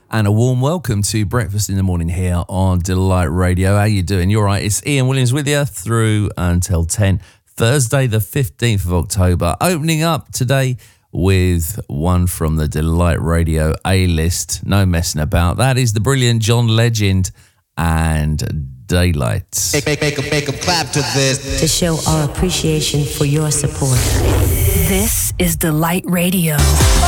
And a warm welcome to Breakfast in the Morning here on Delight Radio. How you doing? You're right. It's Ian Williams with you through until 10. Thursday, the 15th of October. Opening up today with one from the Delight Radio A-list. No messing about. That is the brilliant John Legend and Daylight. Make a clap to this. To show our appreciation for your support. This is Delight Radio.